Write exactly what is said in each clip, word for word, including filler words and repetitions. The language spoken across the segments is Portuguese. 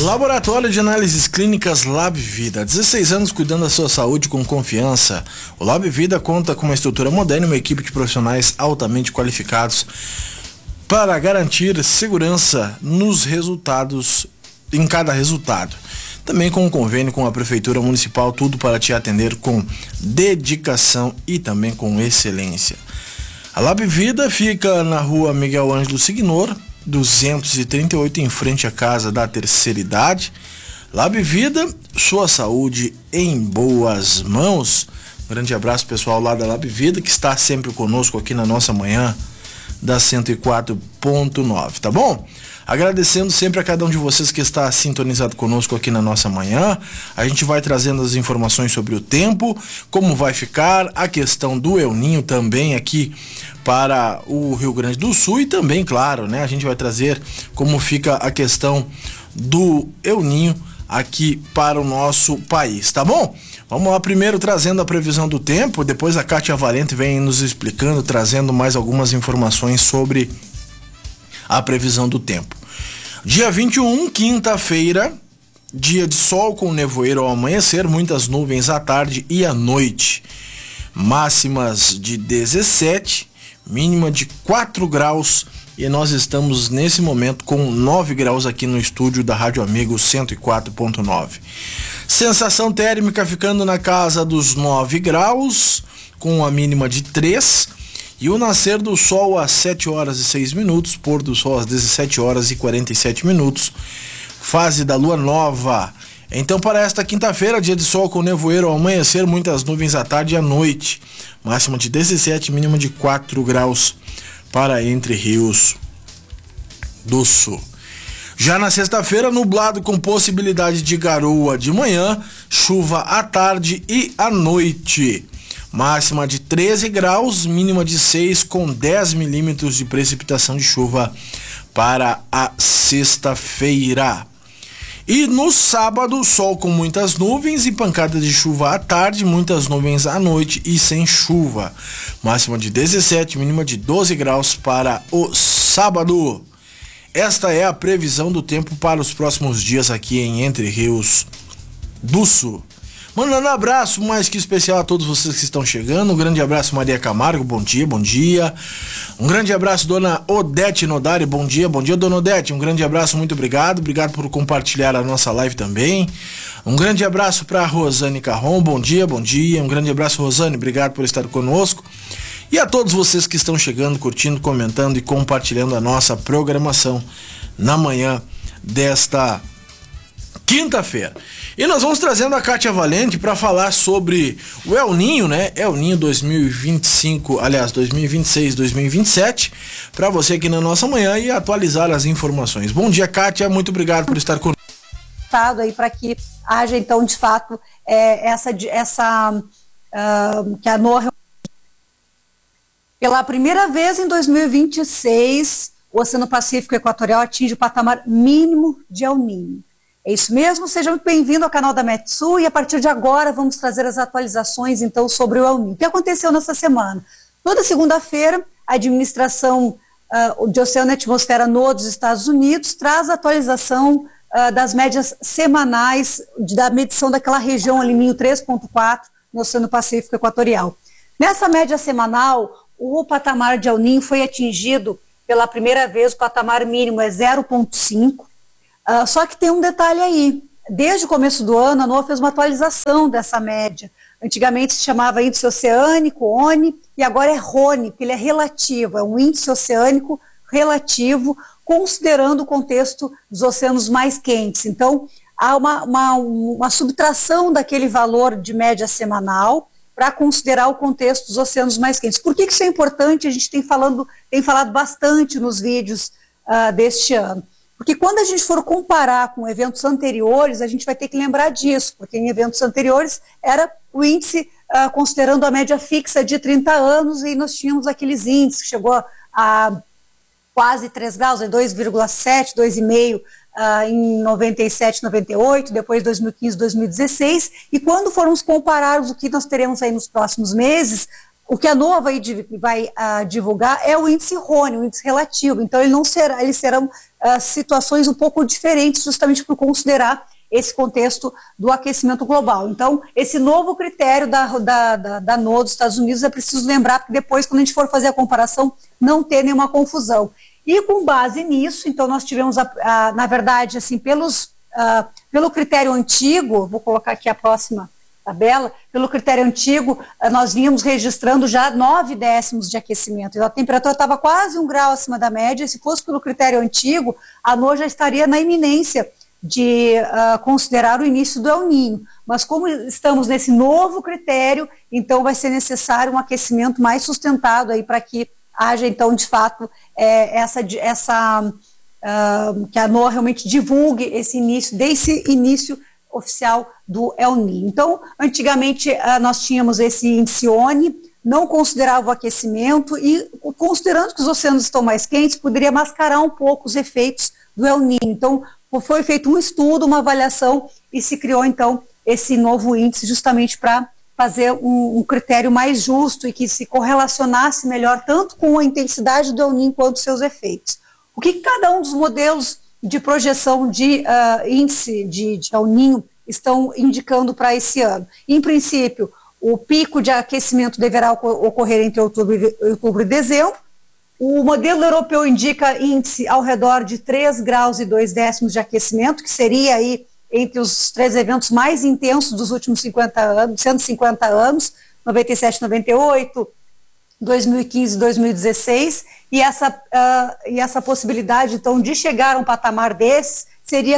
Laboratório de Análises Clínicas Lab Vida, dezesseis anos cuidando da sua saúde com confiança. O Lab Vida conta com uma estrutura moderna e uma equipe de profissionais altamente qualificados para garantir segurança nos resultados, em cada resultado. Também com um convênio com a Prefeitura Municipal, tudo para te atender com dedicação e também com excelência. A Lab Vida fica na rua Miguel Ângelo Signor, duzentos e trinta e oito, em frente à Casa da Terceira Idade. Lab Vida, sua saúde em boas mãos. Um grande abraço, pessoal lá da Lab Vida, que está sempre conosco aqui na nossa manhã da cento e quatro ponto nove, tá bom? Agradecendo sempre a cada um de vocês que está sintonizado conosco aqui na nossa manhã. A gente vai trazendo as informações sobre o tempo, como vai ficar, a questão do El Ninho também aqui para o Rio Grande do Sul e também, claro, né, a gente vai trazer como fica a questão do El Ninho aqui para o nosso país, tá bom? Vamos lá, primeiro trazendo a previsão do tempo, depois a Kátia Valente vem nos explicando, trazendo mais algumas informações sobre a previsão do tempo. Dia vinte e um, quinta-feira, dia de sol com nevoeiro ao amanhecer, muitas nuvens à tarde e à noite. Máximas de dezessete, mínima de quatro graus, e nós estamos nesse momento com nove graus aqui no estúdio da Rádio Amigo cento e quatro ponto nove. Sensação térmica ficando na casa dos nove graus, com a mínima de três. E o nascer do sol às sete horas e seis minutos, pôr do sol às dezessete horas e quarenta e sete minutos, fase da lua nova. Então, para esta quinta-feira, dia de sol com nevoeiro ao amanhecer, muitas nuvens à tarde e à noite. Máxima de dezessete, mínima de quatro graus para Entre Rios do Sul. Já na sexta-feira, nublado com possibilidade de garoa de manhã, chuva à tarde e à noite. Máxima de treze graus, mínima de seis, com dez milímetros de precipitação de chuva para a sexta-feira. E no sábado, sol com muitas nuvens e pancadas de chuva à tarde, muitas nuvens à noite e sem chuva. Máxima de dezessete, mínima de doze graus para o sábado. Esta é a previsão do tempo para os próximos dias aqui em Entre Rios do Sul. Mandando um abraço mais que especial a todos vocês que estão chegando. Um grande abraço, Maria Camargo, bom dia, bom dia. Um grande abraço, dona Odete Nodari, bom dia, bom dia, dona Odete. Um grande abraço, muito obrigado, obrigado por compartilhar a nossa live também. Um grande abraço para Rosane Carron, bom dia, bom dia. Um grande abraço, Rosane, obrigado por estar conosco. E a todos vocês que estão chegando, curtindo, comentando e compartilhando a nossa programação na manhã desta quinta-feira. E nós vamos trazendo a Kátia Valente para falar sobre o El Ninho, né? El Ninho dois mil e vinte e cinco, aliás, dois mil e vinte e seis, dois mil e vinte e sete, para você aqui na nossa manhã e atualizar as informações. Bom dia, Kátia, muito obrigado por estar conosco. Aí para que haja, então, de fato, é, essa, essa uh, que a NOAA, pela primeira vez em dois mil e vinte e seis, o Oceano Pacífico Equatorial atinge o patamar mínimo de El Ninho. É isso mesmo, seja muito bem-vindo ao canal da Metsul e a partir de agora vamos trazer as atualizações então sobre o El Ninho. O que aconteceu nessa semana? Toda segunda-feira, a administração uh, de Oceano e Atmosfera NOAA dos Estados Unidos traz a atualização uh, das médias semanais da medição daquela região ali, Ninho três ponto quatro, no Oceano Pacífico Equatorial. Nessa média semanal, o patamar de El Ninho foi atingido pela primeira vez, o patamar mínimo é zero ponto cinco. Uh, só que tem um detalhe aí, desde o começo do ano a NOAA fez uma atualização dessa média. Antigamente se chamava índice oceânico, O N I, e agora é R O N I, porque ele é relativo, é um índice oceânico relativo, considerando o contexto dos oceanos mais quentes. Então, há uma, uma, uma subtração daquele valor de média semanal para considerar o contexto dos oceanos mais quentes. Por que isso é importante? A gente tem, falando, tem falado bastante nos vídeos uh, deste ano. Porque quando a gente for comparar com eventos anteriores, a gente vai ter que lembrar disso, porque em eventos anteriores era o índice uh, considerando a média fixa de trinta anos, e nós tínhamos aqueles índices que chegou a, a quase três graus, dois vírgula sete, dois vírgula cinco uh, em noventa e sete, noventa e oito, depois dois mil e quinze, dois mil e dezesseis, e quando formos comparar o que nós teremos aí nos próximos meses, o que a NOAA vai, vai uh, divulgar é o índice R O N I, o índice relativo. Então, ele não será, eles serão uh, situações um pouco diferentes, justamente por considerar esse contexto do aquecimento global. Então, esse novo critério da, da, da, da NOAA dos Estados Unidos é preciso lembrar, porque depois, quando a gente for fazer a comparação, não ter nenhuma confusão. E com base nisso, então, nós tivemos, a, a, na verdade, assim, pelos, uh, pelo critério antigo, vou colocar aqui a próxima tabela, pelo critério antigo, uh, nós vínhamos registrando já nove décimos de aquecimento. Então, a temperatura estava quase um grau acima da média, e se fosse pelo critério antigo, a NOAA já estaria na iminência de uh, considerar o início do El Niño, mas como estamos nesse novo critério, então vai ser necessário um aquecimento mais sustentado aí para que haja então de fato é, essa, essa uh, que a NOAA realmente divulgue esse início, desse início oficial do El Niño. Então, antigamente uh, nós tínhamos esse índice O N I, não considerava o aquecimento e considerando que os oceanos estão mais quentes, poderia mascarar um pouco os efeitos do El Niño. Então, foi feito um estudo, uma avaliação e se criou então esse novo índice justamente para fazer um, um critério mais justo e que se correlacionasse melhor tanto com a intensidade do El Niño quanto seus efeitos. O que cada um dos modelos de projeção de uh, índice de, de El Niño estão indicando para esse ano? Em princípio, o pico de aquecimento deverá ocorrer entre outubro e, outubro e dezembro. O modelo europeu indica índice ao redor de três graus e dois décimos de aquecimento, que seria aí entre os três eventos mais intensos dos últimos cinquenta anos, cento e cinquenta anos, noventa e sete, noventa e oito, dois mil e quinze, dois mil e dezesseis, e essa, uh, e essa possibilidade, então, de chegar a um patamar desses seria,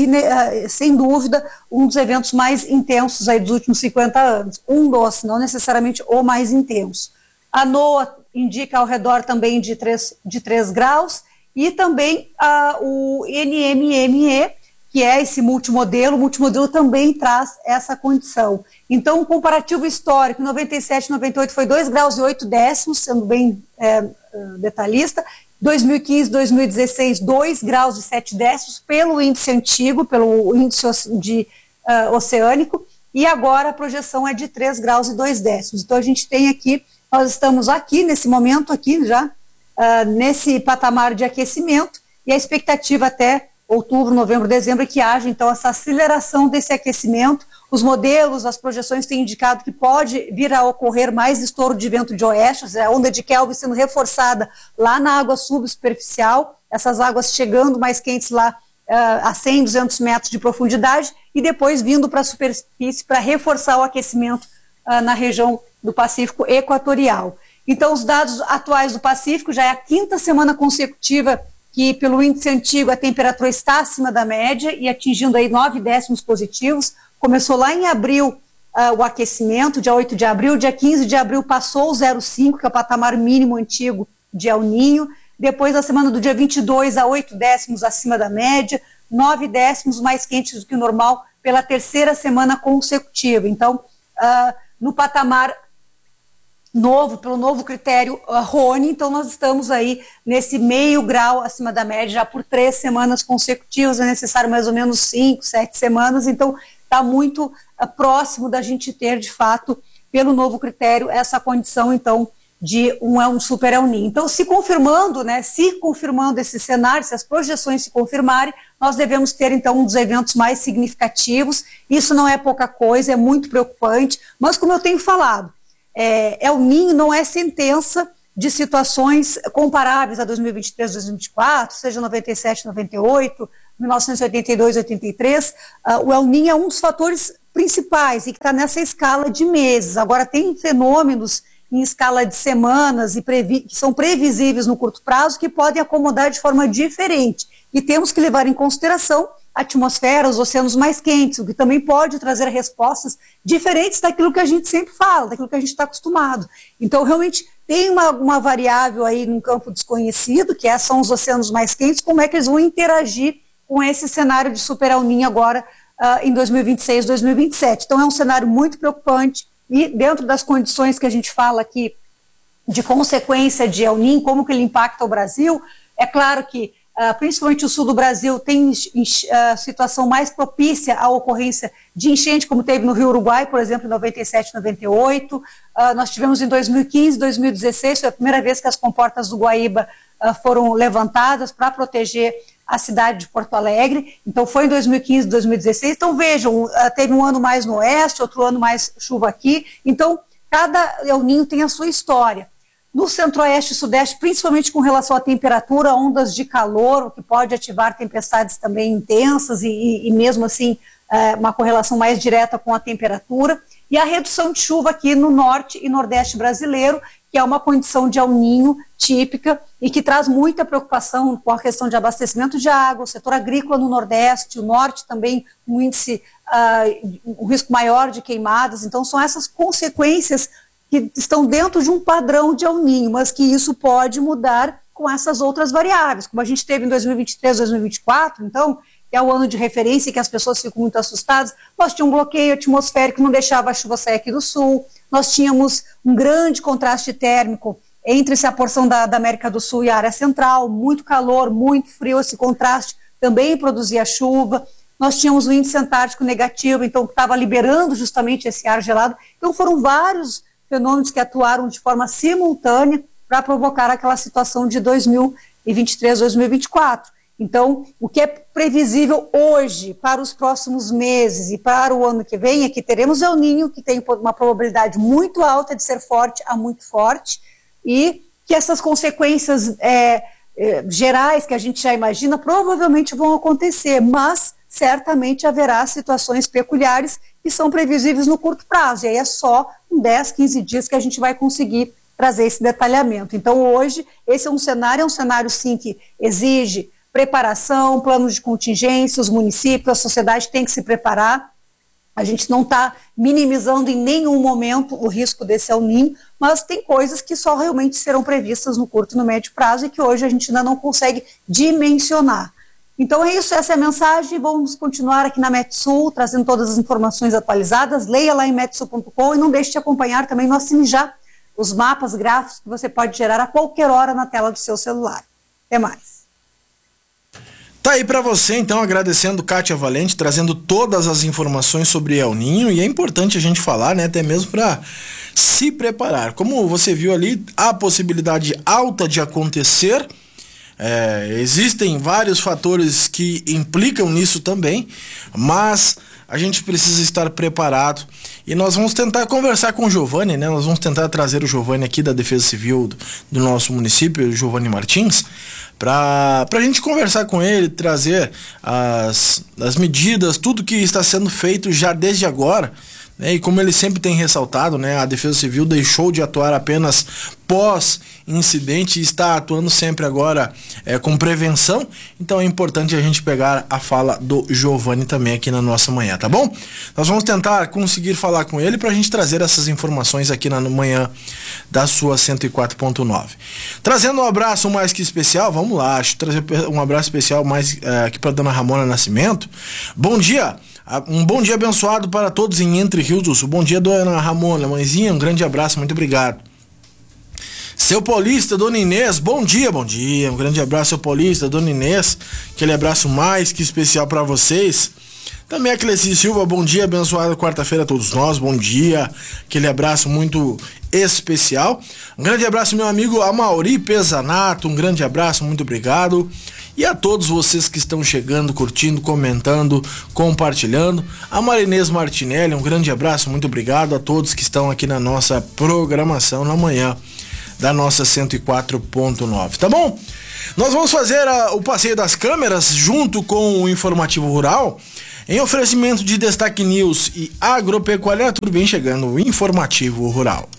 uh, sem dúvida, um dos eventos mais intensos aí dos últimos cinquenta anos. Um dos, não necessariamente o mais intenso. A NOAA indica ao redor também de três, de três graus, e também uh, o N M M E, que é esse multimodelo, o multimodelo também traz essa condição. Então, um comparativo histórico, em noventa e sete, noventa e oito foi dois graus e oito décimos, sendo bem é, detalhista, dois mil e quinze, dois mil e dezesseis, dois graus e sete décimos, pelo índice antigo, pelo índice de, uh, oceânico, e agora a projeção é de três graus e dois décimos. Então, a gente tem aqui, nós estamos aqui, nesse momento, aqui já, uh, nesse patamar de aquecimento, e a expectativa até outubro, novembro, dezembro é que haja, então, essa aceleração desse aquecimento. Os modelos, as projeções têm indicado que pode vir a ocorrer mais estouro de vento de oeste, ou seja, a onda de Kelvin sendo reforçada lá na água subsuperficial, essas águas chegando mais quentes lá uh, a cem, duzentos metros de profundidade, e depois vindo para a superfície para reforçar o aquecimento uh, na região do Pacífico equatorial. Então, os dados atuais do Pacífico, já é a quinta semana consecutiva que, pelo índice antigo, a temperatura está acima da média e atingindo aí nove décimos positivos. Começou lá em abril uh, o aquecimento, dia oito de abril, dia quinze de abril passou o zero vírgula cinco, que é o patamar mínimo antigo de El Niño. Depois, na semana do dia vinte e dois, a oito décimos acima da média, nove décimos mais quentes do que o normal pela terceira semana consecutiva. Então, uh, no patamar novo, pelo novo critério uh, Rhône, então nós estamos aí nesse meio grau acima da média já por três semanas consecutivas, é necessário mais ou menos cinco, sete semanas, então está muito uh, próximo da gente ter, de fato, pelo novo critério, essa condição, então, de um, um super El Niño. Então, se confirmando, né, se confirmando esse cenário, se as projeções se confirmarem, nós devemos ter, então, um dos eventos mais significativos. Isso não é pouca coisa, é muito preocupante, mas como eu tenho falado, é, El Niño não é sentença de situações comparáveis a dois mil e vinte e três, dois mil e vinte e quatro, seja noventa e sete, noventa e oito, mil novecentos e oitenta e dois, oitenta e três, uh, o El Niño é um dos fatores principais e que está nessa escala de meses. Agora, tem fenômenos em escala de semanas e previ que são previsíveis no curto prazo que podem acomodar de forma diferente. E temos que levar em consideração a atmosfera, os oceanos mais quentes, o que também pode trazer respostas diferentes daquilo que a gente sempre fala, daquilo que a gente está acostumado. Então, realmente, tem uma, uma variável aí num campo desconhecido, que é, são os oceanos mais quentes, como é que eles vão interagir com esse cenário de super El Niño agora uh, em dois mil e vinte e seis, dois mil e vinte e sete. Então, é um cenário muito preocupante e dentro das condições que a gente fala aqui de consequência de El Niño, como que ele impacta o Brasil, é claro que Uh, principalmente o sul do Brasil, tem uh, situação mais propícia à ocorrência de enchente, como teve no Rio Uruguai, por exemplo, em noventa e sete, noventa e oito. Uh, nós tivemos em dois mil e quinze, dois mil e dezesseis, foi a primeira vez que as comportas do Guaíba uh, foram levantadas para proteger a cidade de Porto Alegre. Então foi em dois mil e quinze, dois mil e dezesseis. Então vejam, teve um ano mais no oeste, outro ano mais chuva aqui. Então cada El Niño tem a sua história. No centro-oeste e sudeste, principalmente com relação à temperatura, ondas de calor, o que pode ativar tempestades também intensas e, e, e mesmo assim é, uma correlação mais direta com a temperatura. E a redução de chuva aqui no norte e nordeste brasileiro, que é uma condição de El Niño típica e que traz muita preocupação com a questão de abastecimento de água, o setor agrícola no nordeste, o norte também um índice, uh, um risco maior de queimadas. Então são essas consequências que estão dentro de um padrão de El Niño, mas que isso pode mudar com essas outras variáveis, como a gente teve em dois mil e vinte e três, dois mil e vinte e quatro, então, que é o ano de referência que as pessoas ficam muito assustadas. Nós tínhamos um bloqueio atmosférico que não deixava a chuva sair aqui do sul, nós tínhamos um grande contraste térmico entre essa porção da, da América do Sul e a área central, muito calor, muito frio, esse contraste também produzia chuva. Nós tínhamos o índice antártico negativo, então que estava liberando justamente esse ar gelado. Então foram vários fenômenos que atuaram de forma simultânea para provocar aquela situação de dois mil e vinte e três, dois mil e vinte e quatro. Então, o que é previsível hoje para os próximos meses e para o ano que vem é que teremos El Niño, que tem uma probabilidade muito alta de ser forte a muito forte, e que essas consequências é, é, gerais que a gente já imagina provavelmente vão acontecer, mas certamente haverá situações peculiares que são previsíveis no curto prazo, e aí é só em dez, quinze dias que a gente vai conseguir trazer esse detalhamento. Então hoje, esse é um cenário, é um cenário sim que exige preparação, planos de contingência, os municípios, a sociedade tem que se preparar. A gente não está minimizando em nenhum momento o risco desse El Niño, mas tem coisas que só realmente serão previstas no curto e no médio prazo e que hoje a gente ainda não consegue dimensionar. Então é isso, essa é a mensagem. Vamos continuar aqui na Metsul, trazendo todas as informações atualizadas. Leia lá em metsul ponto com e não deixe de acompanhar também no Assine Já, os mapas gráficos que você pode gerar a qualquer hora na tela do seu celular. Até mais. Tá aí para você, então, agradecendo Kátia Valente, trazendo todas as informações sobre El Niño, e é importante a gente falar, né, até mesmo para se preparar. Como você viu ali, há possibilidade alta de acontecer. É, existem vários fatores que implicam nisso também, mas a gente precisa estar preparado e nós vamos tentar conversar com o Giovanni, né? Nós vamos tentar trazer o Giovanni aqui da Defesa Civil do, do nosso município, o Giovanni Martins, para a gente conversar com ele, trazer as, as medidas, tudo que está sendo feito já desde agora. Né, e como ele sempre tem ressaltado, né, a Defesa Civil deixou de atuar apenas pós-incidente e está atuando sempre agora é, com prevenção. Então é importante a gente pegar a fala do Giovanni também aqui na nossa manhã, tá bom? Nós vamos tentar conseguir falar com ele para a gente trazer essas informações aqui na manhã da sua cento e quatro ponto nove. Trazendo um abraço mais que especial, vamos lá, acho, trazer um abraço especial mais é, aqui para dona Ramona Nascimento. Bom dia! Um bom dia abençoado para todos em Entre Rios do Sul. Bom dia, dona Ramona, mãezinha, um grande abraço, muito obrigado. Seu Paulista, dona Inês, bom dia, bom dia, um grande abraço, seu Paulista, dona Inês, aquele abraço mais que especial para vocês. Também a Cleci Silva, bom dia, abençoada quarta-feira a todos nós, bom dia, aquele abraço muito especial. Um grande abraço, meu amigo Amauri Pesanato, um grande abraço, muito obrigado. E a todos vocês que estão chegando, curtindo, comentando, compartilhando. A Marinês Martinelli, um grande abraço, muito obrigado a todos que estão aqui na nossa programação na manhã da nossa cento e quatro ponto nove, tá bom? Nós vamos fazer a, o passeio das câmeras junto com o Informativo Rural, em oferecimento de Destaque News e Agropecuária. Tudo bem, chegando o Informativo Rural.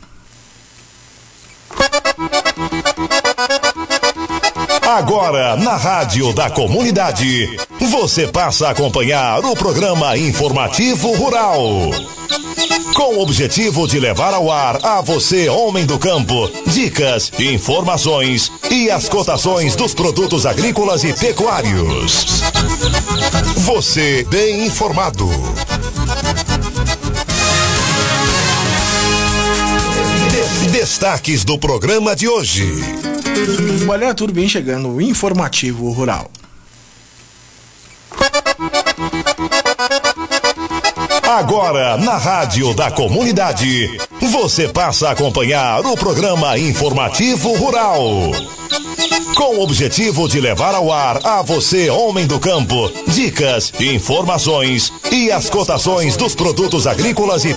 Agora, na Rádio da Comunidade, você passa a acompanhar o programa Informativo Rural. Com o objetivo de levar ao ar a você, homem do campo, dicas, informações e as cotações dos produtos agrícolas e pecuários. Você bem informado. Destaques do programa de hoje. Olha, tudo bem, chegando o Informativo Rural. Agora, na Rádio da Comunidade, você passa a acompanhar o programa Informativo Rural. com o objetivo de levar ao ar a você, homem do campo, dicas, informações e as cotações dos produtos agrícolas e